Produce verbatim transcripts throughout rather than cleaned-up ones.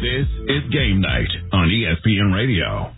This is Game Night on E S P N Radio.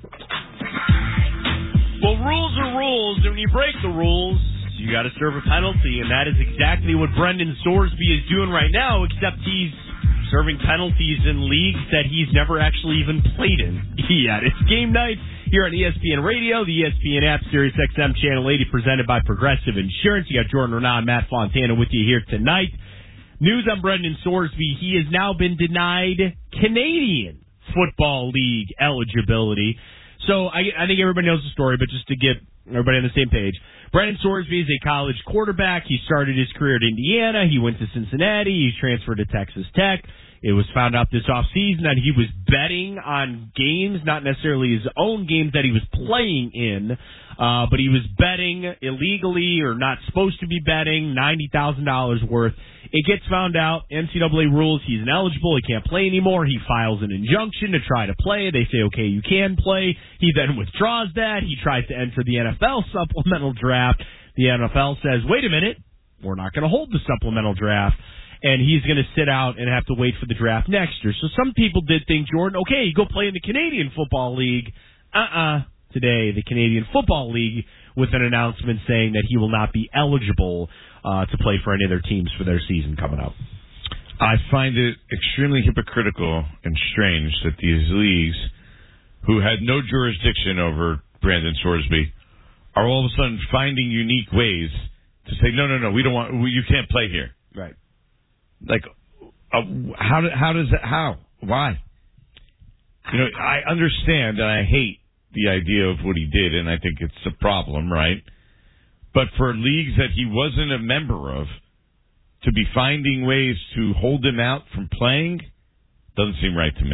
Well, rules are rules, and when you break the rules, you got to serve a penalty, and that is exactly what Brendan Sorsby is doing right now, except he's serving penalties in leagues that he's never actually even played in yet. It's Game Night here on E S P N Radio, the E S P N app, Sirius X M Channel eighty, presented by Progressive Insurance. You got Jordan Renaud and Matt Fontana with you here tonight. News on Brendan Sorsby. He has now been denied Canadian Football League eligibility. So I, I think everybody knows the story, but just to get everybody on the same page, Brendan Sorsby is a college quarterback. He started his career at Indiana. He went to Cincinnati. He transferred to Texas Tech. It was found out this offseason that he was betting on games, not necessarily his own games that he was playing in, uh, but he was betting illegally or not supposed to be betting, ninety thousand dollars worth. It gets found out. N C double A rules he's ineligible. He can't play anymore. He files an injunction to try to play. They say, okay, you can play. He then withdraws that. He tries to enter the N F L supplemental draft. The N F L says, wait a minute, we're not going to hold the supplemental draft. And he's going to sit out and have to wait for the draft next year. So some people did think, Jordan, okay, go play in the Canadian Football League. Uh-uh. Today, the Canadian Football League with an announcement saying that he will not be eligible uh, to play for any of their teams for their season coming up. I find it extremely hypocritical and strange that these leagues, who had no jurisdiction over Brandon Sorsby, are all of a sudden finding unique ways to say, no, no, no, we don't want, you can't play here. Right. Like, uh, how do, how does that, how? Why? You know, I understand and I hate the idea of what he did, and I think it's a problem, right? But for leagues that he wasn't a member of, to be finding ways to hold him out from playing doesn't seem right to me.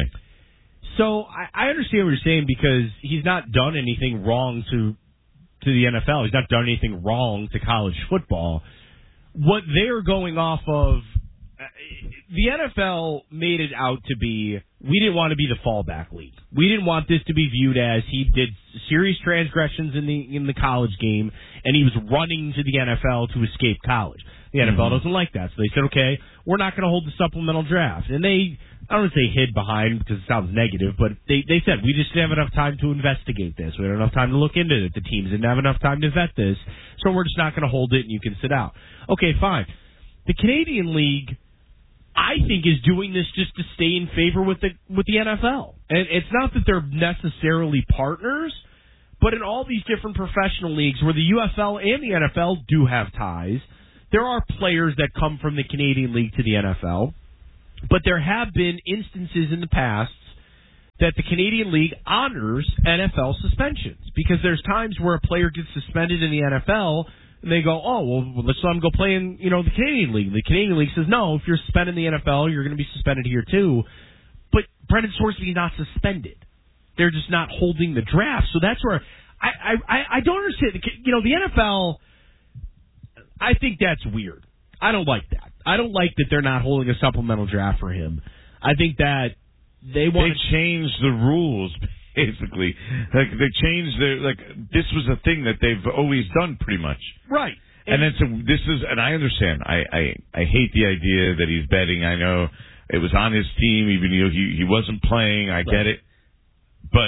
So I, I understand what you're saying, because he's not done anything wrong to to the N F L. He's not done anything wrong to college football. What they're going off of, the N F L made it out to be, we didn't want to be the fallback league. We didn't want this to be viewed as he did serious transgressions in the in the college game, and he was running to the N F L to escape college. The N F L mm-hmm. doesn't like that, so they said, okay, we're not going to hold the supplemental draft. And they, I don't want to say hid behind, because it sounds negative, but they, they said, we just didn't have enough time to investigate this. We didn't have enough time to look into it. The teams didn't have enough time to vet this, so we're just not going to hold it, and you can sit out. Okay, fine. The Canadian League, I think, is doing this just to stay in favor with the with the N F L. And it's not that they're necessarily partners, but in all these different professional leagues where the U F L and the N F L do have ties, there are players that come from the Canadian League to the N F L. But there have been instances in the past that the Canadian League honors N F L suspensions, because there's times where a player gets suspended in the N F L, and they go, oh, well, let's let him go play in, you know, the Canadian League. The Canadian League says, no, if you're suspended in the N F L, you're going to be suspended here too. But Brendan Sorsby is not suspended. They're just not holding the draft. So that's where I, I, I don't understand. You know, the N F L, I think that's weird. I don't like that. I don't like that they're not holding a supplemental draft for him. I think that they want They changed the rules, basically. Like, they changed their, like, this was a thing that they've always done pretty much. Right. And, and then so this is, and I understand. I, I, I hate the idea that he's betting. I know it was on his team, even though he, he wasn't playing. I get it. But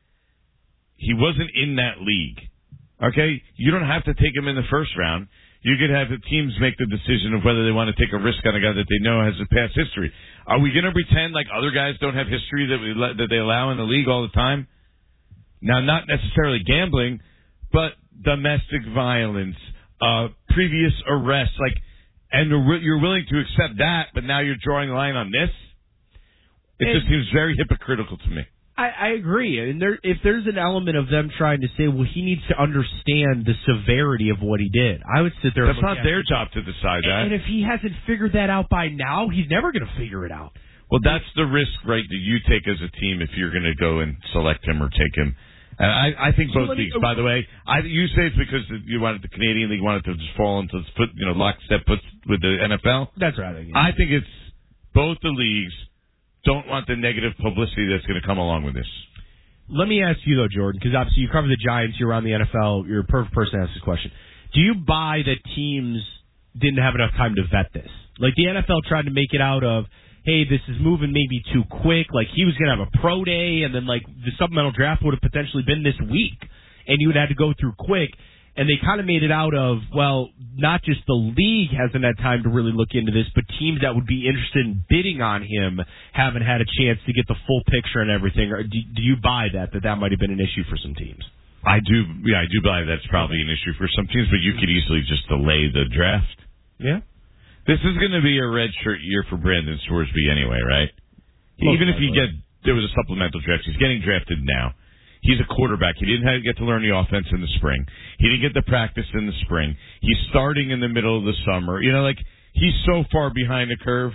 he wasn't in that league. Okay? You don't have to take him in the first round. You could have the teams make the decision of whether they want to take a risk on a guy that they know has a past history. Are we going to pretend like other guys don't have history that we let, that they allow in the league all the time? Now, not necessarily gambling, but domestic violence, uh, previous arrests, like, and you're willing to accept that, but now you're drawing a line on this? It and just seems very hypocritical to me. I, I agree. And there, if there's an element of them trying to say, well, he needs to understand the severity of what he did, I would sit there. That's not their job to decide that. And if he hasn't figured that out by now, he's never going to figure it out. Well, that's the risk, right, that you take as a team if you're going to go and select him or take him. And I, I think both so leagues, me, by the way, I, you say it's because you wanted the Canadian League wanted to just fall into foot, you know, lockstep with the N F L. That's right. I think it's both the leagues don't want the negative publicity that's going to come along with this. Let me ask you, though, Jordan, because obviously you cover the Giants, you're around the N F L, you're a perfect person to ask this question. Do you buy that teams didn't have enough time to vet this? Like, the N F L tried to make it out of, hey, this is moving maybe too quick. Like, he was going to have a pro day, and then, like, the supplemental draft would have potentially been this week, and you would have to go through quick. And they kind of made it out of, well, not just the league hasn't had time to really look into this, but teams that would be interested in bidding on him haven't had a chance to get the full picture and everything. Or do, do you buy that, that that might have been an issue for some teams? I do, yeah, I do believe that's probably an issue for some teams, but you could easily just delay the draft. Yeah. This is going to be a redshirt year for Brandon Sorsby anyway, right? Most Even if you likely. get, there was a supplemental draft, he's getting drafted now. He's a quarterback. He didn't have, get to learn the offense in the spring. He didn't get the practice in the spring. He's starting in the middle of the summer. You know, like, he's so far behind the curve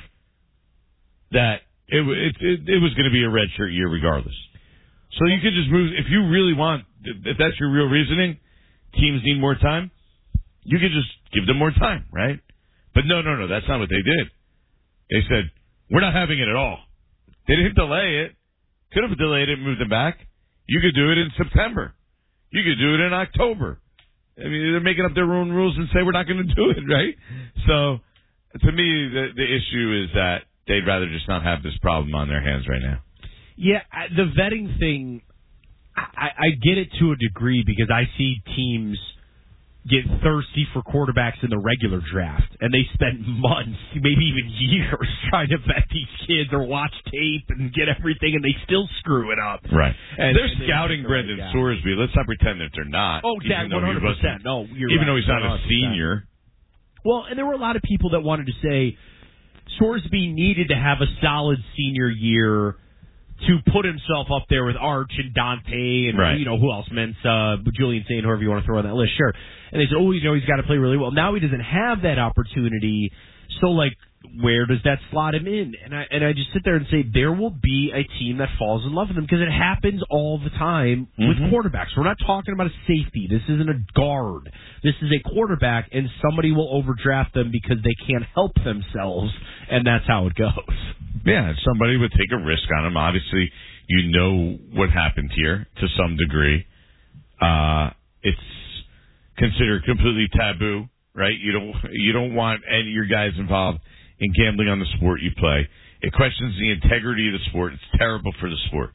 that it, it, it, it was going to be a redshirt year regardless. So you could just move, if you really want, if that's your real reasoning, teams need more time, you could just give them more time, right? But no, no, no, that's not what they did. They said, we're not having it at all. They didn't delay it. Could have delayed it and moved them back. You could do it in September. You could do it in October. I mean, they're making up their own rules and say we're not going to do it, right? So, to me, the, the issue is that they'd rather just not have this problem on their hands right now. Yeah, I- the vetting thing, I, I get it to a degree because I see teams get thirsty for quarterbacks in the regular draft, and they spend months, maybe even years, trying to vet these kids or watch tape and get everything, and they still screw it up. Right. And they're and they scouting the right Brendan guy. Sorsby. Let's not pretend that they're not. Oh, exactly, one hundred percent. No, you're Even right, though he's not one a hundred percent. senior. Well, and there were a lot of people that wanted to say Sorsby needed to have a solid senior year to put himself up there with Arch and Dante and, right. you know, who else, Mensa, Julian Saint, whoever you want to throw on that list, sure. And they said, oh, you know, he's got to play really well. Now he doesn't have that opportunity, so, like, where does that slot him in? And I and I just sit there and say there will be a team that falls in love with him because it happens all the time with mm-hmm. quarterbacks. We're not talking about a safety. This isn't a guard. This is a quarterback, and somebody will overdraft them because they can't help themselves, and that's how it goes. Yeah, somebody would take a risk on him. Obviously, you know what happened here to some degree. Uh, it's considered completely taboo, right? You don't you don't want any of your guys involved in gambling on the sport you play. It questions the integrity of the sport. It's terrible for the sport.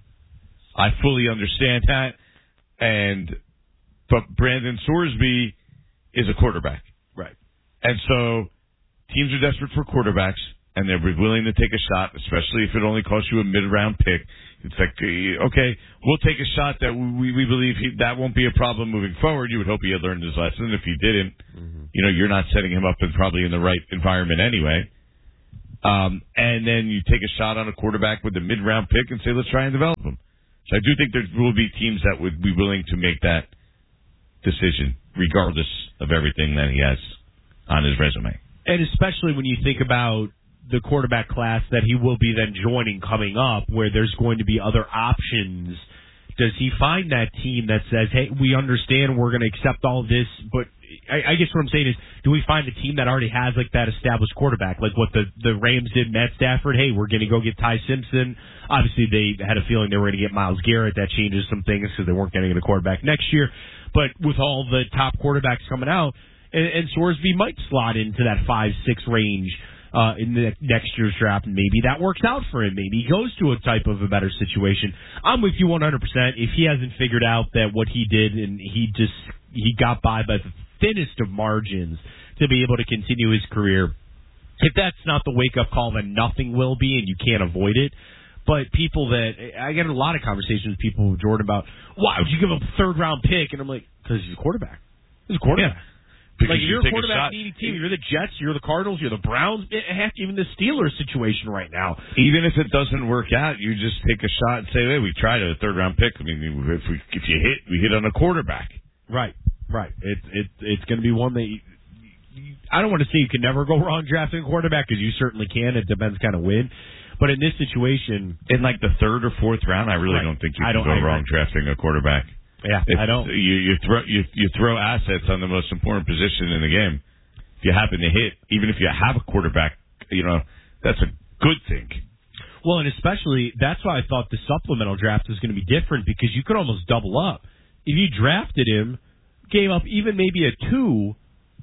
I fully understand that. And but Brandon Sorsby is a quarterback. Right. And so teams are desperate for quarterbacks, and they're willing to take a shot, especially if it only costs you a mid-round pick. It's like, okay, we'll take a shot that we, we believe he, that won't be a problem moving forward. You would hope he had learned his lesson. If he didn't, mm-hmm. you know, you're not setting him up in probably in the right environment anyway. Um, and then you take a shot on a quarterback with a mid-round pick and say, let's try and develop him. So I do think there will be teams that would be willing to make that decision, regardless of everything that he has on his resume. And especially when you think about the quarterback class that he will be then joining coming up, where there's going to be other options. Does he find that team that says, hey, we understand we're going to accept all of this, but I, I guess what I'm saying is, do we find a team that already has like that established quarterback, like what the, the Rams did, Matt Stafford? Hey, we're going to go get Ty Simpson. Obviously, they had a feeling they were going to get Myles Garrett. That changes some things because they weren't getting a quarterback next year. But with all the top quarterbacks coming out, and, and Sorsby might slot into that five six range Uh, in the next year's draft, and maybe that works out for him. Maybe he goes to a type of a better situation. I'm with you one hundred percent. If he hasn't figured out that what he did and he just he got by by the thinnest of margins to be able to continue his career, if that's not the wake-up call, then nothing will be, and you can't avoid it. But people that I get a lot of conversations with people with Jordan about, why would you give him a third-round pick? And I'm like, because he's a quarterback. He's a quarterback. Yeah. Because like, if you you're a take quarterback a shot, needy team, you're the Jets, you're the Cardinals, you're the Browns, heck, even the Steelers situation right now. Even if it doesn't work out, you just take a shot and say, hey, we tried a third round pick. I mean, if we if you hit, we hit on a quarterback. Right, right. It's it, it's going to be one that you, you, I don't want to say you can never go wrong drafting a quarterback, because you certainly can. It depends kind of when. But in this situation, in like the third or fourth round, I really right. don't think you I can don't, go I wrong agree. drafting a quarterback. Yeah, if I don't. You, you throw you, you throw assets on the most important position in the game. If you happen to hit, even if you have a quarterback, you know, that's a good thing. Well, and especially, that's why I thought the supplemental draft was going to be different, because you could almost double up. If you drafted him, gave up even maybe a two,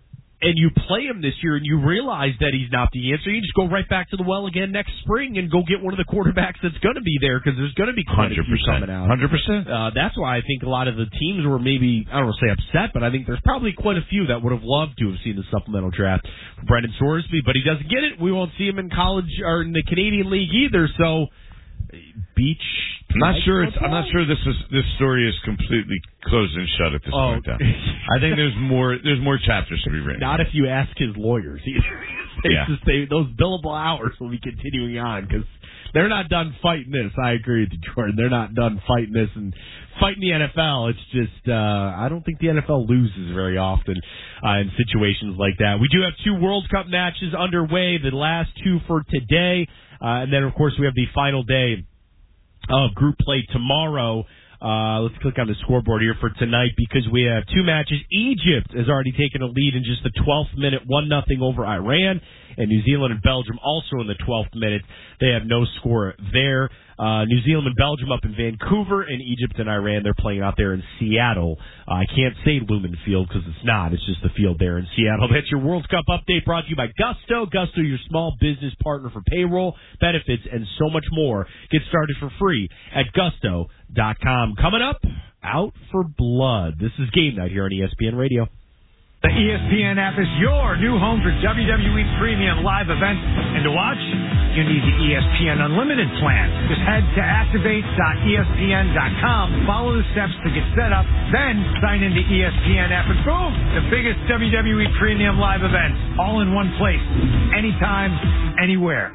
and you play him this year and you realize that he's not the answer, you just go right back to the well again next spring and go get one of the quarterbacks that's going to be there because there's going to be quite a few coming out. one hundred percent. Uh, that's why I think a lot of the teams were maybe, I don't want to say upset, but I think there's probably quite a few that would have loved to have seen the supplemental draft for Brendan Sorsby, but he doesn't get it. We won't see him in college or in the Canadian League either, so Beach. I'm not sure. It's, I'm not sure this is this story is completely closed and shut at this oh. point. Down. I think there's more. There's more chapters to be written. Not if you ask his lawyers either. Yeah. Just say those billable hours will be continuing on because they're not done fighting this. I agree with you, Jordan. They're not done fighting this and fighting the N F L. It's just uh, I don't think the N F L loses very often uh, in situations like that. We do have two World Cup matches underway. The last two for today, uh, and then of course we have the final day of group play tomorrow. Uh, let's click on the scoreboard here for tonight because we have two matches. Egypt has already taken a lead in just the twelfth minute, one nothing over Iran, and New Zealand and Belgium also in the twelfth minute. They have no score there. Uh, New Zealand and Belgium up in Vancouver, and Egypt and Iran, they're playing out there in Seattle. Uh, I can't say Lumen Field because it's not. It's just the field there in Seattle. That's your World Cup update brought to you by Gusto. Gusto, your small business partner for payroll, benefits, and so much more. Get started for free at gusto dot com. Coming up, Out for Blood. This is Game Night here on E S P N Radio. The E S P N app is your new home for W W E Premium live events. And to watch, you need the E S P N Unlimited plan. Just head to activate dot E S P N dot com, follow the steps to get set up, then sign into E S P N app, and boom, the biggest W W E Premium live events, all in one place, anytime, anywhere.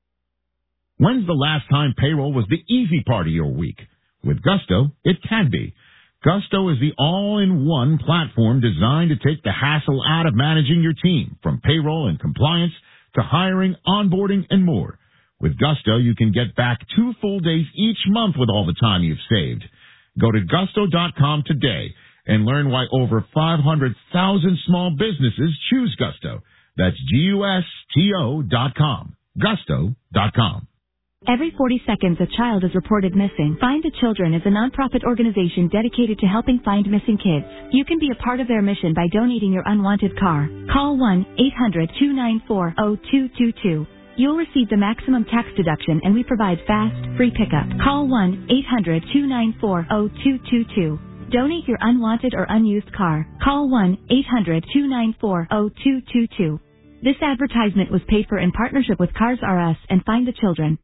When's the last time payroll was the easy part of your week? With Gusto, it can be. Gusto is the all-in-one platform designed to take the hassle out of managing your team, from payroll and compliance to hiring, onboarding, and more. With Gusto, you can get back two full days each month with all the time you've saved. Go to gusto dot com today and learn why over five hundred thousand small businesses choose Gusto. That's G U S T O dot com. gusto dot com. Every forty seconds, a child is reported missing. Find the Children is a nonprofit organization dedicated to helping find missing kids. You can be a part of their mission by donating your unwanted car. Call one eight hundred two nine four zero two two two. You'll receive the maximum tax deduction, and we provide fast, free pickup. Call one eight hundred two nine four zero two two two. Donate your unwanted or unused car. Call one eight hundred two nine four zero two two two. This advertisement was paid for in partnership with Cars R Us and Find the Children.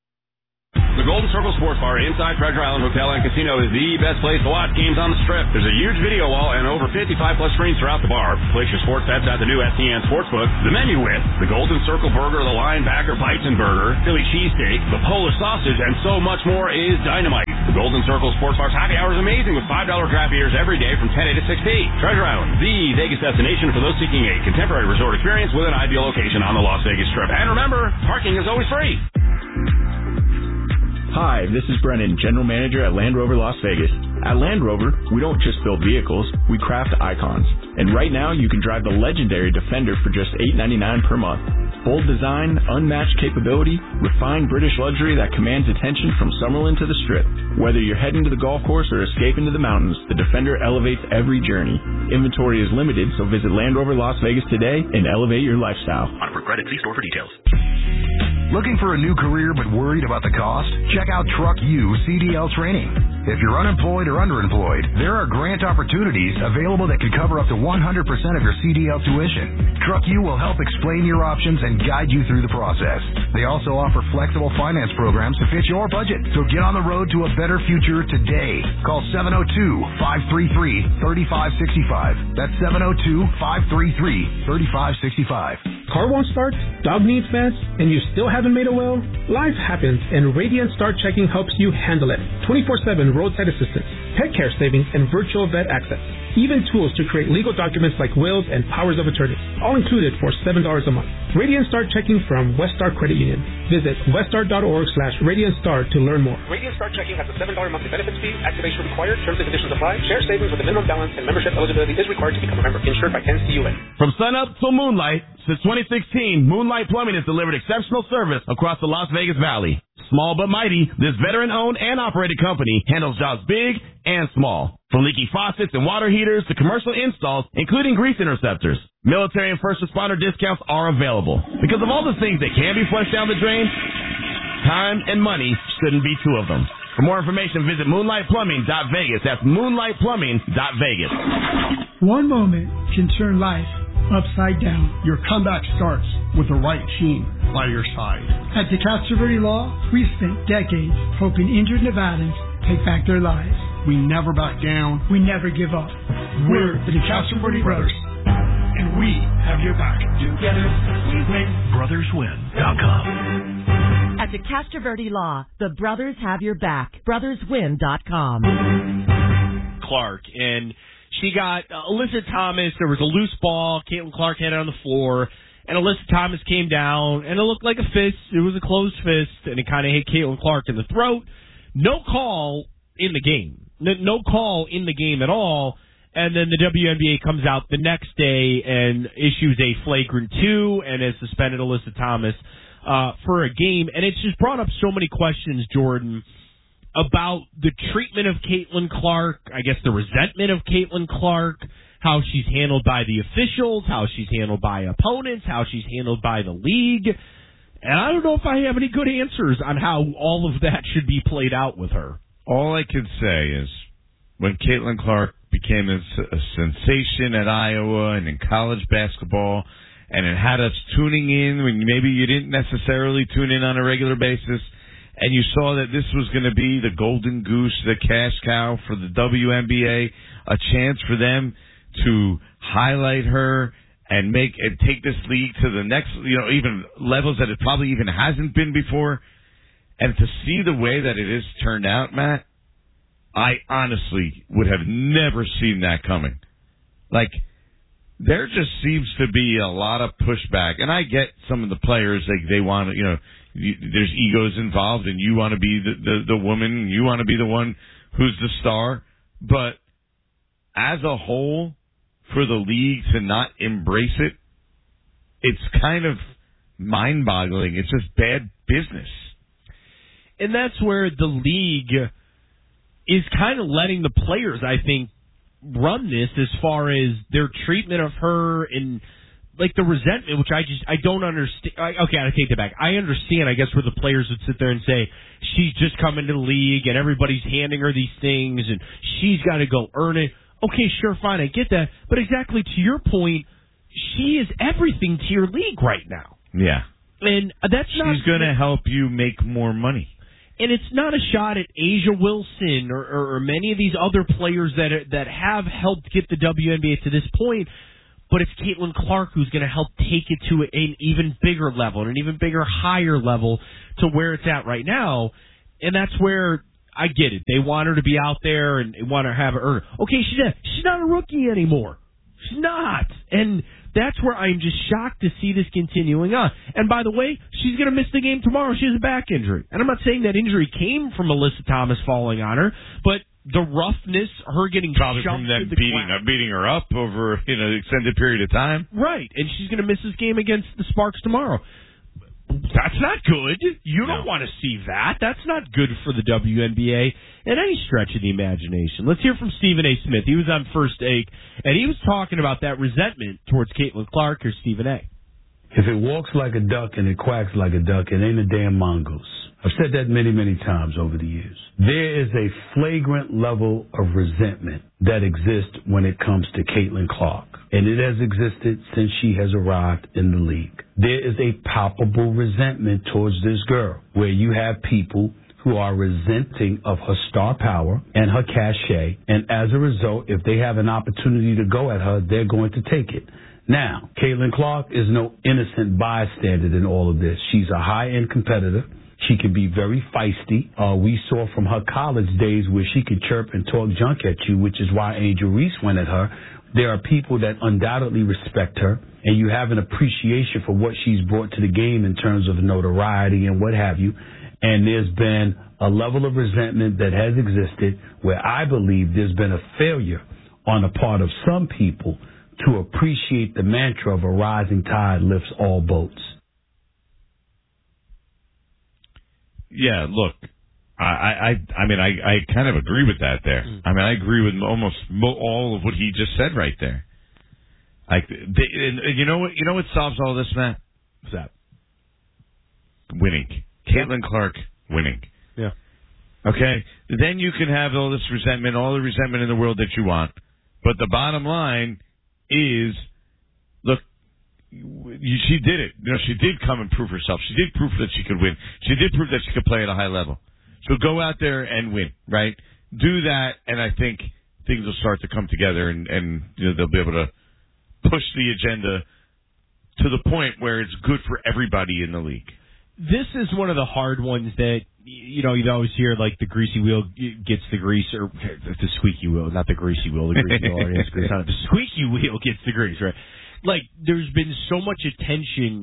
The Golden Circle Sports Bar inside Treasure Island Hotel and Casino is the best place to watch games on the Strip. There's a huge video wall and over fifty-five plus screens throughout the bar. Place your sports bets at the new S T N Sportsbook. The menu with the Golden Circle Burger, the Linebacker Bison Burger, Philly Cheesesteak, the Polish Sausage, and so much more is dynamite. The Golden Circle Sports Bar's happy hour is amazing with five dollar craft beers every day from ten A to six P. Treasure Island, the Vegas destination for those seeking a contemporary resort experience with an ideal location on the Las Vegas Strip. And remember, parking is always free. Hi, this is Brennan, General Manager at Land Rover Las Vegas. At Land Rover, we don't just build vehicles, we craft icons. And right now, you can drive the legendary Defender for just eight ninety-nine per month. Bold design, unmatched capability, refined British luxury that commands attention from Summerlin to the Strip. Whether you're heading to the golf course or escaping to the mountains, the Defender elevates every journey. Inventory is limited, so visit Land Rover Las Vegas today and elevate your lifestyle. On for credit, see store for details. Looking for a new career but worried about the cost? Check out Truck U C D L Training. If you're unemployed or underemployed, there are grant opportunities available that could cover up to one hundred percent of your C D L tuition. Truck U will help explain your options and guide you through the process. They also offer flexible finance programs to fit your budget. So get on the road to a better future today. Call seven oh two, five three three, three five six five. That's seven oh two, five three three, three five six five. Car won't start, dog needs meds, and you still haven't made a will? Life happens, and Radiant Start Checking helps you handle it. twenty-four seven roadside assistance, pet care savings, and virtual vet access. Even tools to create legal documents like wills and powers of attorney. All included for seven dollars a month. Radiant Start Checking from Westar Credit Union. Visit westar.org slash Radiant Start to learn more. Radiant Start Checking has a seven dollars monthly benefits fee. Activation required. Terms and conditions apply. Share savings with a minimum balance, and membership eligibility is required to become a member. Insured by N C U A. From sunup till moonlight, since twenty sixteen, Moonlight Plumbing has delivered exceptional service across the Las Vegas Valley. Small but mighty, this veteran-owned and operated company handles jobs big and small. From leaky faucets and water heaters to commercial installs, including grease interceptors. Military and first responder discounts are available. Because of all the things that can be flushed down the drain, time and money shouldn't be two of them. For more information, visit moonlight plumbing dot vegas. That's moonlight plumbing dot vegas. One moment can turn life upside down. Your comeback starts with the right team by your side. At DeCastro Law, we've spent decades helping injured Nevadans take back their lives. We never back down. We never give up. We're the DeCastro Brothers, and we have your back. Together, we win. brothers win dot com. At DeCastro Law, the brothers have your back. brothers win dot com. Clark, and she got uh, Alyssa Thomas. There was a loose ball. Caitlin Clark had it on the floor, and Alyssa Thomas came down, and it looked like a fist. It was a closed fist, and it kind of hit Caitlin Clark in the throat. No call in the game. No, no call in the game at all. And then the W N B A comes out the next day and issues a flagrant two and has suspended Alyssa Thomas uh, for a game. And it's just brought up so many questions, Jordan, about the treatment of Caitlin Clark, I guess the resentment of Caitlin Clark, how she's handled by the officials, how she's handled by opponents, how she's handled by the league. And I don't know if I have any good answers on how all of that should be played out with her. All I can say is when Caitlin Clark became a, a sensation at Iowa and in college basketball, and it had us tuning in when maybe you didn't necessarily tune in on a regular basis, and you saw that this was going to be the golden goose, the cash cow for the W N B A, a chance for them to highlight her and make and take this league to the next, you know, even levels that it probably even hasn't been before. And to see the way that it has turned out, Matt, I honestly would have never seen that coming. Like, there just seems to be a lot of pushback. And I get some of the players, like they want to, you know, you, there's egos involved and you want to be the, the, the woman, and you want to be the one who's the star. But as a whole, for the league to not embrace it, it's kind of mind-boggling. It's just bad business. And that's where the league is kind of letting the players, I think, run this as far as their treatment of her and, like, the resentment, which I just, I don't understand. Okay, I take that back. I understand, I guess, where the players would sit there and say, she's just coming to the league and everybody's handing her these things and she's got to go earn it. Okay, sure, fine, I get that. But exactly to your point, she is everything to your league right now. Yeah. And that's she's not... She's going to help you make more money. And it's not a shot at Asia Wilson or, or, or many of these other players that are, that have helped get the W N B A to this point, but it's Caitlin Clark who's going to help take it to an even bigger level, an even bigger, higher level to where it's at right now. And that's where I get it. They want her to be out there and want to have her earn. Okay, she's not, she's not a rookie anymore. She's not. And that's where I'm just shocked to see this continuing on. And by the way, she's going to miss the game tomorrow. She has a back injury. And I'm not saying that injury came from Alyssa Thomas falling on her, but the roughness, her getting probably shoved from them the beating, uh, beating her up over you know, an extended period of time. Right. And she's going to miss this game against the Sparks tomorrow. That's not good. You don't no. want to see that. That's not good for the W N B A in any stretch of the imagination. Let's hear from Stephen A. Smith. He was on First Take, and he was talking about that resentment towards Caitlin Clark. Or Stephen A. If it walks like a duck and it quacks like a duck, it ain't a damn mongoose. I've said that many, many times over the years. There is a flagrant level of resentment that exists when it comes to Caitlin Clark, and it has existed since she has arrived in the league. There is a palpable resentment towards this girl, where you have people who are resenting of her star power and her cachet, and as a result, if they have an opportunity to go at her, they're going to take it. Now, Caitlin Clark is no innocent bystander in all of this. She's a high-end competitor. She can be very feisty. Uh, we saw from her college days where she could chirp and talk junk at you, which is why Angel Reese went at her. There are people that undoubtedly respect her, and you have an appreciation for what she's brought to the game in terms of notoriety and what have you. And there's been a level of resentment that has existed where I believe there's been a failure on the part of some people to appreciate the mantra of a rising tide lifts all boats. Yeah, look, I, I, I mean, I, I kind of agree with that there. I mean, I agree with almost all of what he just said right there. Like, they, and, and you know what? You know what solves all this, Matt? What's that? Winning. Caitlin Clark winning. Yeah. Okay? Then you can have all this resentment, all the resentment in the world that you want. But the bottom line is, look, you, she did it. You know, she did come and prove herself. She did prove that she could win. She did prove that she could play at a high level. So go out there and win, right? Do that, and I think things will start to come together, and, and you know, they'll be able to push the agenda to the point where it's good for everybody in the league. This is one of the hard ones that, you know, you always hear, like, the greasy wheel gets the grease, or the squeaky wheel, not the greasy wheel. The greasy wheel already has grease on it. The squeaky wheel gets the grease, right? Like, there's been so much attention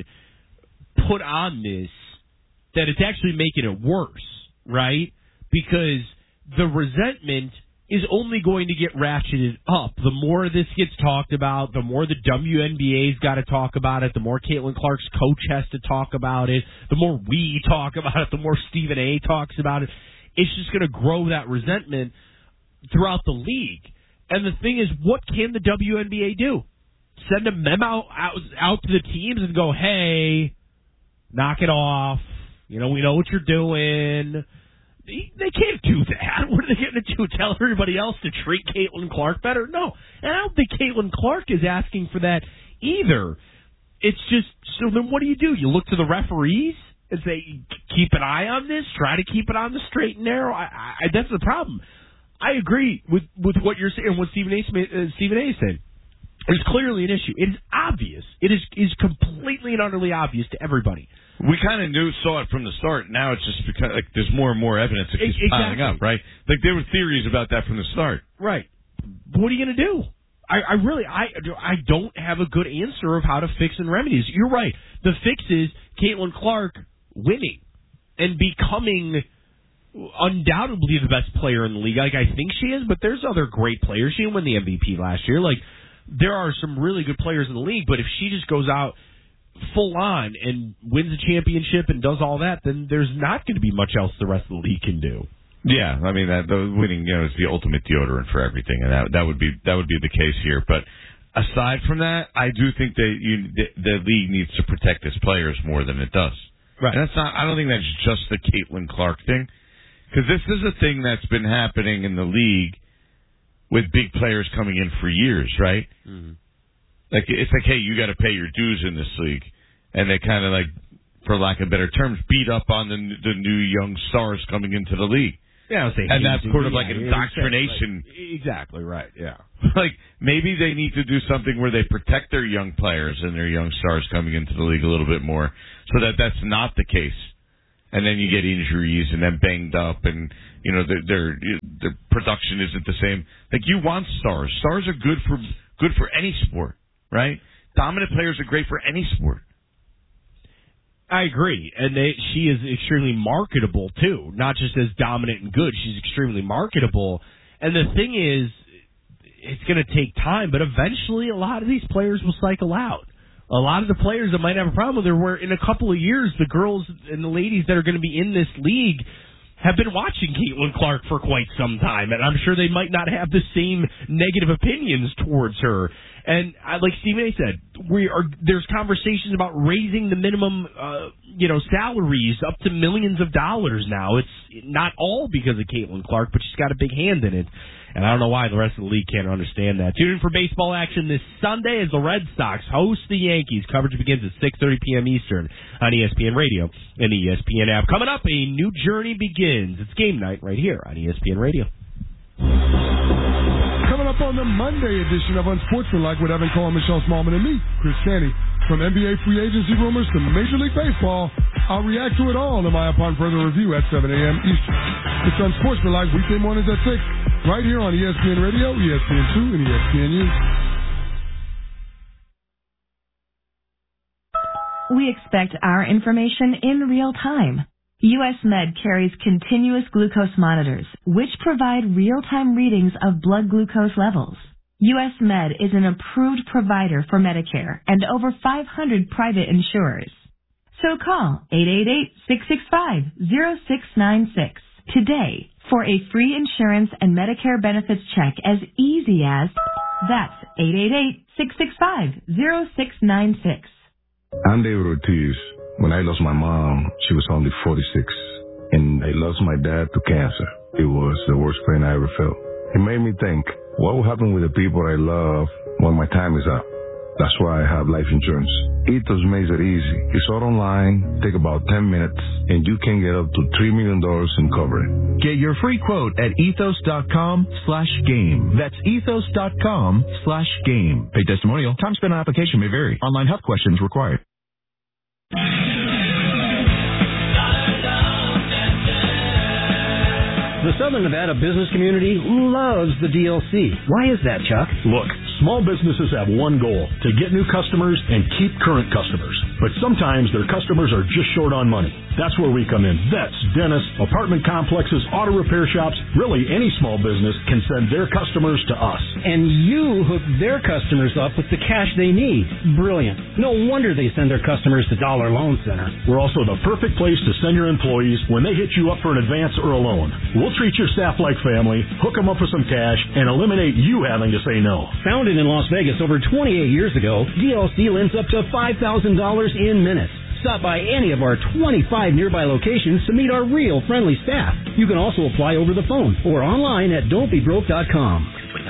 put on this that it's actually making it worse, right? Because the resentment is only going to get ratcheted up. The more this gets talked about, the more the W N B A's got to talk about it, the more Caitlin Clark's coach has to talk about it, the more we talk about it, the more Stephen A. talks about it. It's just going to grow that resentment throughout the league. And the thing is, what can the W N B A do? Send a memo out, out to the teams and go, hey, knock it off. You know, we know what you're doing. They can't do that. What are they going to do? Tell everybody else to treat Caitlin Clark better? No. And I don't think Caitlin Clark is asking for that either. It's just, so then what do you do? You look to the referees and say, keep an eye on this? Try to keep it on the straight and narrow? I, I, that's the problem. I agree with, with what you're saying, what Stephen A. Uh, Stephen A. said. It's clearly an issue. It is obvious. It is is completely and utterly obvious to everybody. We kind of knew, saw it from the start. Now it's just because like there's more and more evidence that keeps exactly. piling up, right? Like there were theories about that from the start. Right. What are you going to do? I, I really, I, I don't have a good answer of how to fix and remedy this. You're right. The fix is Caitlin Clark winning and becoming undoubtedly the best player in the league. Like I think she is, but there's other great players. She didn't win the M V P last year. Like there are some really good players in the league, but if she just goes out full on and wins a championship and does all that, then there's not going to be much else the rest of the league can do. Yeah, I mean that the winning, you know, is the ultimate deodorant for everything, and that that would be that would be the case here. But aside from that, I do think that you the, the league needs to protect its players more than it does. Right. And that's not. I don't think that's just the Caitlin Clark thing, because this is a thing that's been happening in the league with big players coming in for years, right? Mm-hmm. Like it's like, hey, you got to pay your dues in this league, and they kind of like, for lack of better terms, beat up on the the new young stars coming into the league. Yeah, I'll say and that's sort of yeah, like an indoctrination. Like, exactly right. Yeah, like maybe they need to do something where they protect their young players and their young stars coming into the league a little bit more, so that that's not the case. And then you get injuries and then banged up, and you know their their their production isn't the same. Like you want stars. Stars are good for good for any sport, right? Dominant players are great for any sport. I agree, and they, she is extremely marketable too. Not just as dominant and good, she's extremely marketable. And the thing is, it's going to take time, but eventually, a lot of these players will cycle out. A lot of the players that might have a problem with her, where in a couple of years, the girls and the ladies that are going to be in this league have been watching Caitlin Clark for quite some time, and I'm sure they might not have the same negative opinions towards her. And uh, like Stephen A. said, we are there's conversations about raising the minimum, uh, you know, salaries up to millions of dollars now. It's not all because of Caitlin Clark, but she's got a big hand in it. And I don't know why the rest of the league can't understand that. Tune in for baseball action this Sunday as the Red Sox host the Yankees. Coverage begins at six thirty p.m. Eastern on E S P N Radio and the E S P N app. Coming up, a new journey begins. It's game night right here on E S P N Radio. Coming up on the Monday edition of Unsportsmanlike with Evan Cole, Michelle Smallman, and me, Chris Canty. From N B A free agency rumors to Major League Baseball, I'll react to it all in my upon further review at seven a.m. Eastern. It's Unsportsmanlike weekday mornings at six, right here on E S P N Radio, E S P N two, and E S P N U. We expect our information in real time. U S Med carries continuous glucose monitors, which provide real-time readings of blood glucose levels. U S Med is an approved provider for Medicare and over five hundred private insurers. So call eight eight eight, six six five, zero six nine six today for a free insurance and Medicare benefits check as easy as, that's eight eight eight, six six five, zero six nine six. I'm David Ortiz. When I lost my mom, she was only forty-six. And I lost my dad to cancer. It was the worst pain I ever felt. It made me think, what will happen with the people I love when my time is up? That's why I have life insurance. Ethos makes it easy. It's all online, take about ten minutes, and you can get up to three million dollars in coverage. Get your free quote at ethos.com slash game. That's ethos.com slash game. Pay testimonial. Time spent on application may vary. Online health questions required. The Southern Nevada business community loves the D L C. Why is that, Chuck? Look, small businesses have one goal, to get new customers and keep current customers. But sometimes their customers are just short on money. That's where we come in. Vets, dentists, apartment complexes, auto repair shops, really any small business can send their customers to us. And you hook their customers up with the cash they need. Brilliant. No wonder they send their customers to Dollar Loan Center. We're also the perfect place to send your employees when they hit you up for an advance or a loan. We'll treat your staff like family, hook them up with some cash, and eliminate you having to say no. Founded in Las Vegas over twenty-eight years ago, D L C lends up to five thousand dollars in minutes. Stop by any of our twenty-five nearby locations to meet our real friendly staff. You can also apply over the phone or online at don't be broke dot com.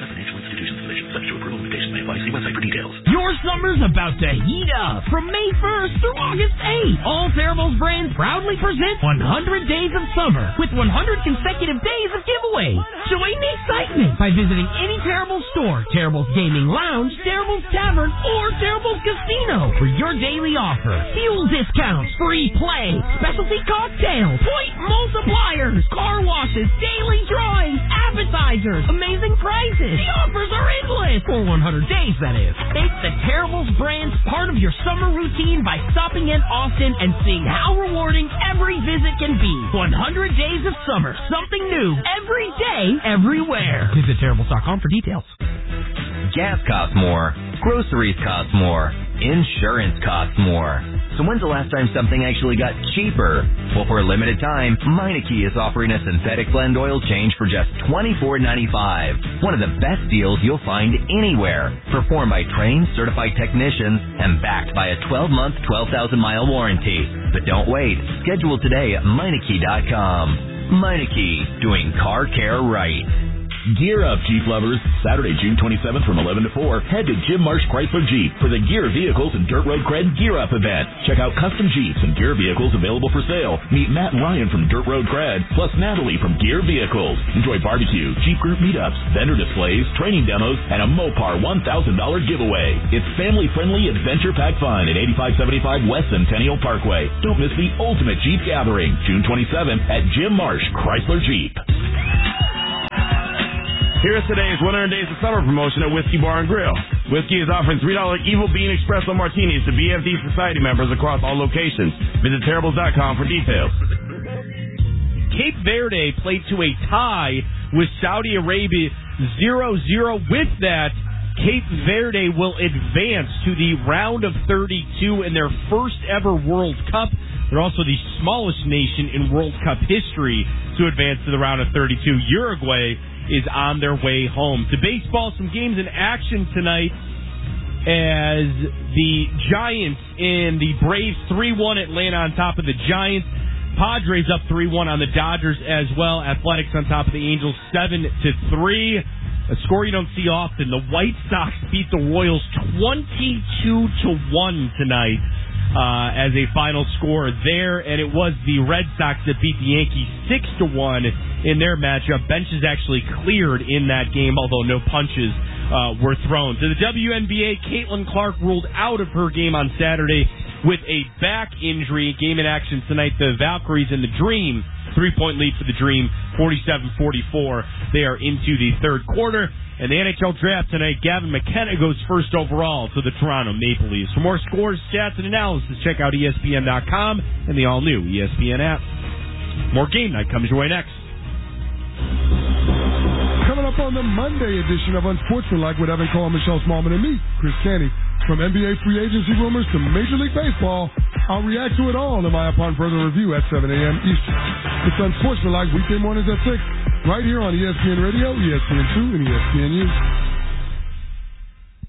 See website for details. Your summer's about to heat up from May first through August eighth. All Terribles brands proudly present one hundred Days of Summer with one hundred consecutive days of giveaways. Join the excitement by visiting any Terribles store, Terribles Gaming Lounge, Terribles Tavern, or Terribles Casino for your daily offer. Fuel discounts, free play, specialty cocktails, point multipliers, car washes, daily drawings, appetizers, amazing prices. The offers are endless for one hundred days. That is. Make the Terribles brands part of your summer routine by stopping in Austin and seeing how rewarding every visit can be. one hundred Days of Summer. Something new every day, everywhere. Visit Terribles dot com for details. Gas costs more. Groceries cost more. Insurance costs more. So when's the last time something actually got cheaper? Well, for a limited time, Meineke is offering a synthetic blend oil change for just twenty-four ninety-five. One of the best deals you'll find anywhere. Performed by trained, certified technicians and backed by a twelve-month, twelve thousand mile warranty. But don't wait. Schedule today at Meineke dot com. Meineke, doing car care right. Gear up, Jeep lovers. Saturday, June twenty-seventh from eleven to four, head to Jim Marsh Chrysler Jeep for the Gear Vehicles and Dirt Road Cred Gear Up event. Check out custom Jeeps and Gear Vehicles available for sale. Meet Matt and Ryan from Dirt Road Cred, plus Natalie from Gear Vehicles. Enjoy barbecue, Jeep group meetups, vendor displays, training demos, and a Mopar one thousand dollars giveaway. It's family-friendly, adventure-packed fun at eighty-five seventy-five West Centennial Parkway. Don't miss the ultimate Jeep gathering, June twenty-seventh at Jim Marsh Chrysler Jeep. Here's today's one hundred Days of Summer promotion at Whiskey Bar and Grill. Whiskey is offering three dollar Evil Bean Espresso Martinis to B F D Society members across all locations. Visit Terribles dot com for details. Cape Verde played to a tie with Saudi Arabia zero zero. With that, Cape Verde will advance to the round of thirty-two in their first ever World Cup. They're also the smallest nation in World Cup history to advance to the round of thirty-two. Uruguay is on their way home. To baseball, some games in action tonight as the Giants and the Braves three one Atlanta on top of the Giants. Padres up three one on the Dodgers as well. Athletics on top of the Angels seven to three. A score you don't see often. The White Sox beat the Royals twenty-two to one tonight. Uh, as a final score there, and it was the Red Sox that beat the Yankees six to one in their matchup. Benches actually cleared in that game, although no punches uh, were thrown. To the W N B A, Caitlin Clark ruled out of her game on Saturday with a back injury. Game in action tonight, the Valkyries and the Dream. Three-point lead for the Dream, forty-seven forty-four. They are into the third quarter. And the N H L draft tonight, Gavin McKenna goes first overall to the Toronto Maple Leafs. For more scores, stats, and analysis, check out E S P N dot com and the all-new E S P N app. More Game Night comes your way next. Coming up on the Monday edition of Unsportsmanlike with Evan Cole, Michelle Smallman, and me, Chris Canty. From N B A free agency rumors to Major League Baseball, I'll react to it all in my Upon Further Review at seven a.m. Eastern. It's Unsportsmanlike weekday mornings at six, right here on E S P N Radio, E S P N two, and E S N U.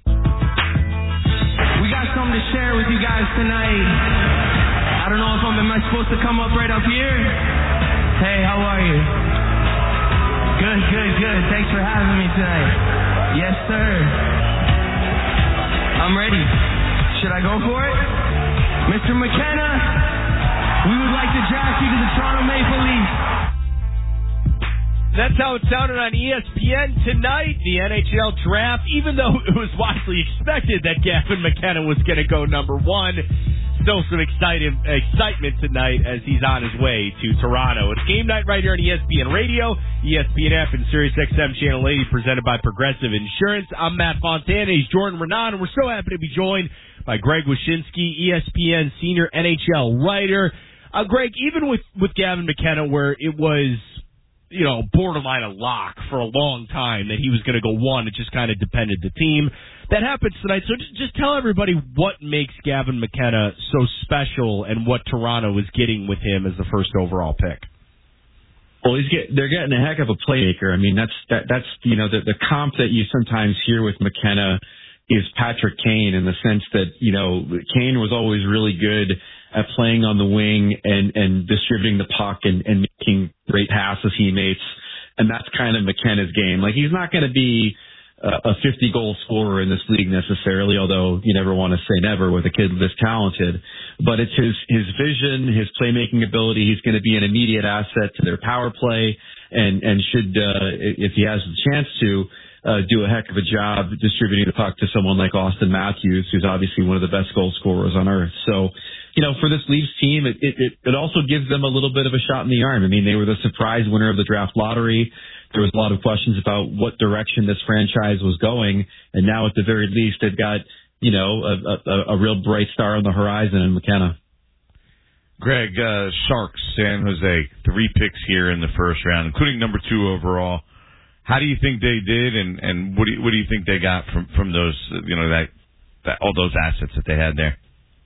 us tonight. I don't know if I'm, am I supposed to come up right up here? Hey, how are you? Good, good, good. Thanks for having me tonight. Yes, sir. I'm ready. Should I go for it? Mister McKenna, we would like to draft you to the Toronto Maple Leafs. That's how it sounded on E S P N tonight, the N H L draft. Even though it was widely expected that Gavin McKenna was going to go number one, still some exciting, excitement tonight as he's on his way to Toronto. It's game night right here on E S P N Radio, E S P N app, and Sirius X M Channel eighty, presented by Progressive Insurance. I'm Matt Fontana. He's Jordan Renan, and we're so happy to be joined by Greg Wyshynski, E S P N senior N H L writer. Uh, Greg, even with, with Gavin McKenna, where it was, you know, borderline a lock for a long time that he was going to go one. It just kind of depended the team. That happens tonight. So just, just tell everybody what makes Gavin McKenna so special and what Toronto is getting with him as the first overall pick. Well, he's get, they're getting a heck of a playmaker. I mean, that's that, that's you know the, the comp that you sometimes hear with McKenna is Patrick Kane, in the sense that, you know, Kane was always really good at playing on the wing and, and distributing the puck and, and making great passes he makes. And that's kind of McKenna's game. Like, he's not going to be a fifty-goal scorer in this league necessarily, although you never want to say never with a kid this talented. But it's his, his vision, his playmaking ability. He's going to be an immediate asset to their power play, and, and should, uh, if he has the chance to, Uh, do a heck of a job distributing the puck to someone like Austin Matthews, who's obviously one of the best goal scorers on earth. So, you know, for this Leafs team, it, it, it also gives them a little bit of a shot in the arm. I mean, they were the surprise winner of the draft lottery. There was a lot of questions about what direction this franchise was going. And now at the very least, they've got, you know, a, a, a real bright star on the horizon in McKenna. Greg, uh, Sharks, San Jose, three picks here in the first round, including number two overall. How do you think they did, and, and what do you, what do you think they got from, from those, you know, that, that all those assets that they had there?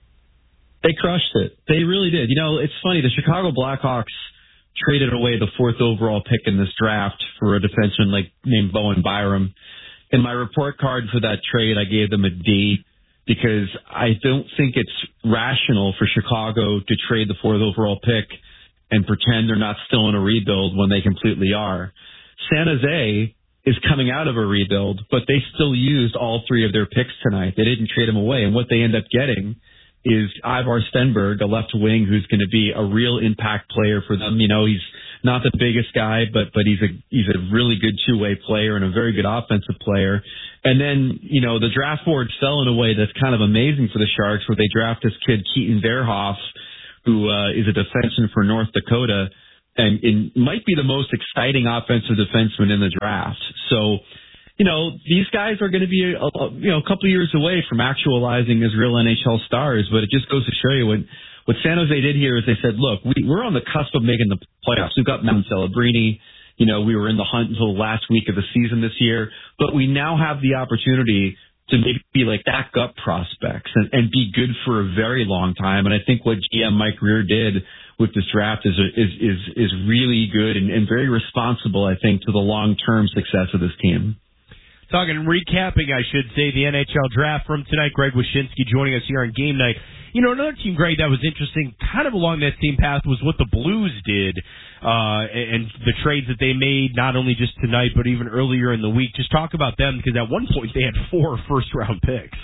They crushed it. They really did. You know, it's funny. The Chicago Blackhawks traded away the fourth overall pick in this draft for a defenseman like named Bowen Byram. In my report card for that trade, I gave them a D, because I don't think it's rational for Chicago to trade the fourth overall pick and pretend they're not still in a rebuild when they completely are. San Jose is coming out of a rebuild, but they still used all three of their picks tonight. They didn't trade them away. And what they end up getting is Ivar Stenberg, a left wing who's going to be a real impact player for them. You know, he's not the biggest guy, but but he's a he's a really good two-way player and a very good offensive player. And then, you know, the draft board fell in a way that's kind of amazing for the Sharks, where they draft this kid, Keaton Verhoff, who uh, is a defenseman for North Dakota, and it might be the most exciting offensive defenseman in the draft. So, you know, these guys are going to be, a, a, you know, a couple of years away from actualizing as real N H L stars. But it just goes to show you what, what San Jose did here is they said, look, we, we're on the cusp of making the playoffs. We've got Mount Celebrini. You know, we were in the hunt until the last week of the season this year. But we now have the opportunity to maybe be like backup prospects and, and be good for a very long time. And I think what G M Mike Rear did with this draft is is is, is really good and, and very responsible, I think, to the long-term success of this team. Talking and recapping, I should say, the N H L draft from tonight. Greg Wyshynski joining us here on Game Night. You know, another team, Greg, that was interesting, kind of along that same path, was what the Blues did uh, and the trades that they made, not only just tonight, but even earlier in the week. Just talk about them, because at one point they had four first-round picks.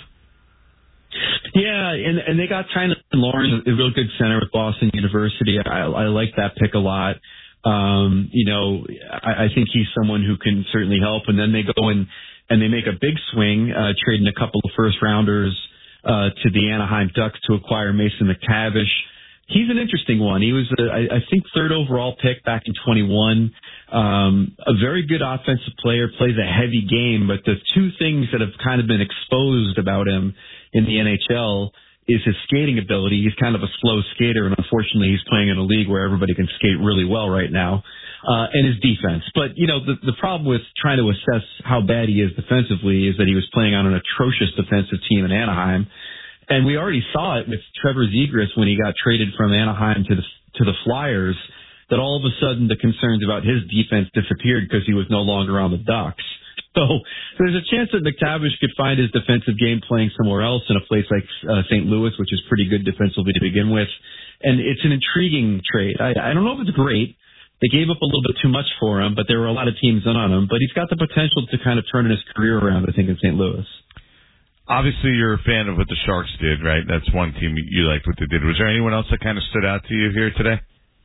Yeah, and and they got Tynan Lawrence, a real good center with Boston University. I, I like that pick a lot. Um, you know, I, I think he's someone who can certainly help. And then they go and, and they make a big swing, uh, trading a couple of first-rounders uh, to the Anaheim Ducks to acquire Mason McTavish. He's an interesting one. He was, a, I, I think, third overall pick back in twenty-one. Um, a very good offensive player, plays a heavy game, but the two things that have kind of been exposed about him in the N H L is his skating ability. He's kind of a slow skater, and unfortunately he's playing in a league where everybody can skate really well right now, uh, and his defense. But, you know, the, the problem with trying to assess how bad he is defensively is that he was playing on an atrocious defensive team in Anaheim. And we already saw it with Trevor Zegras when he got traded from Anaheim to the, to the Flyers, that all of a sudden the concerns about his defense disappeared because he was no longer on the Ducks. So there's a chance that McTavish could find his defensive game playing somewhere else in a place like uh, Saint Louis, which is pretty good defensively to begin with. And it's an intriguing trade. I, I don't know if it's great. They gave up a little bit too much for him, but there were a lot of teams in on him. But he's got the potential to kind of turn his career around, I think, in Saint Louis. Obviously, you're a fan of what the Sharks did, right? That's one team you liked what they did. Was there anyone else that kind of stood out to you here today?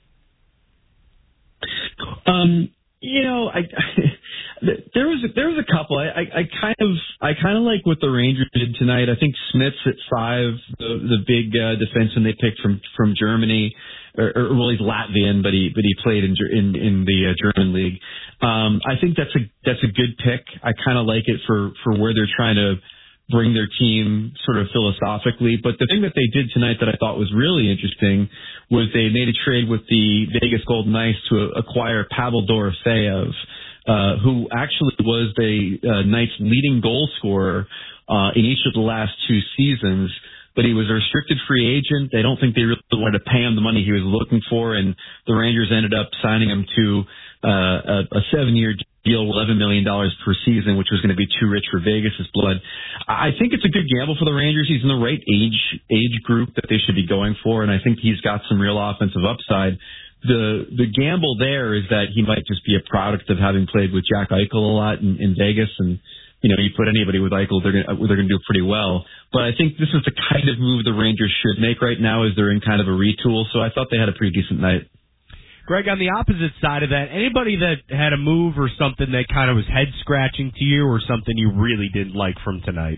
Um, you know, I, there was a, there was a couple. I, I, I kind of I kind of like what the Rangers did tonight. I think Smith's at five, the, the big uh, defenseman they picked from from Germany, or, or well, he's Latvian, but he but he played in in in the uh, German league. Um, I think that's a that's a good pick. I kind of like it for for where they're trying to bring their team sort of philosophically. But the thing that they did tonight that I thought was really interesting was they made a trade with the Vegas Golden Knights to acquire Pavel Dorofeyev, uh, who actually was the uh, Knights' leading goal scorer uh, in each of the last two seasons. But he was a restricted free agent. They don't think they really wanted to pay him the money he was looking for, and the Rangers ended up signing him to uh, a, a seven-year deal, eleven million dollars per season, which was going to be too rich for Vegas's blood. I think it's a good gamble for the Rangers. He's in the right age age group that they should be going for, and I think he's got some real offensive upside. The the gamble there is that he might just be a product of having played with Jack Eichel a lot in, in Vegas, and you know, you put anybody with Eichel, they're gonna, they're going to do pretty well. But I think this is the kind of move the Rangers should make right now, is they're in kind of a retool. So I thought they had a pretty decent night. Greg, on the opposite side of that, anybody that had a move or something that kind of was head scratching to you, or something you really didn't like from tonight?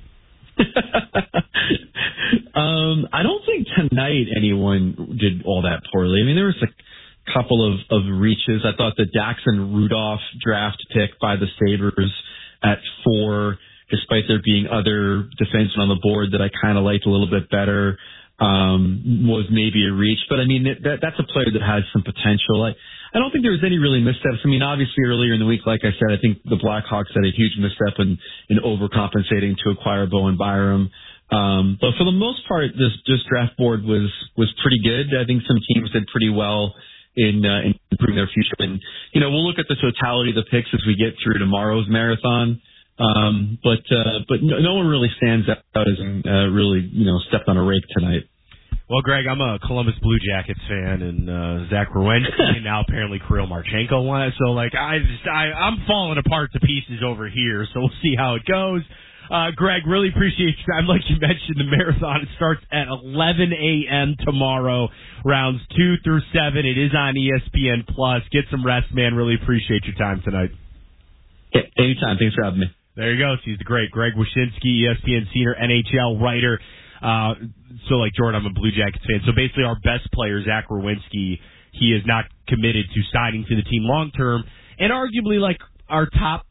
um, I don't think tonight anyone did all that poorly. I mean, there was a couple of, of reaches. I thought the Daxon Rudolph draft pick by the Sabres at four, despite there being other defensemen on the board that I kind of liked a little bit better, um, was maybe a reach. But I mean, that, that's a player that has some potential. I, I don't think there was any really missteps. I mean, obviously earlier in the week, like I said, I think the Blackhawks had a huge misstep in, in overcompensating to acquire Bowen Byram. Um, but for the most part, this, this draft board was, was pretty good. I think some teams did pretty well in, uh, in improving their future. And, you know, we'll look at the totality of the picks as we get through tomorrow's marathon. Um, but, uh, but no, no one really stands out as, uh, really, you know, stepped on a rake tonight. Well, Greg, I'm a Columbus Blue Jackets fan, and uh, Zach Werenski, and now apparently Kirill Marchenko won it. So, like, I, just, I, I'm falling apart to pieces over here. So we'll see how it goes. Uh, Greg, really appreciate your time. Like you mentioned, the marathon, it starts at eleven a.m. tomorrow, rounds two through seven. It is on E S P N Plus. Get some rest, man. Really appreciate your time tonight. Yeah, anytime. Thanks for having me. There he goes. He's the great Greg Wyshynski, E S P N senior N H L writer. Uh, so like Jordan, I'm a Blue Jackets fan. So basically our best player, Zach Werenski, he is not committed to signing to the team long term. And arguably like our top